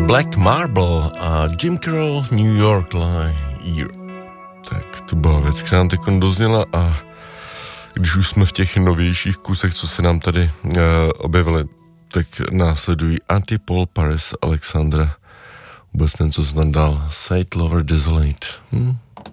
Black Marble a Jim Carroll New York Line. Tak to byla věc, která nám teď dozněla a když už jsme v těch novějších kusech, co se nám tady objevily, tak následují Antipol, Paris, Alexandra. Vůbec nevím, co se tam dál. Saint Lover Desolate.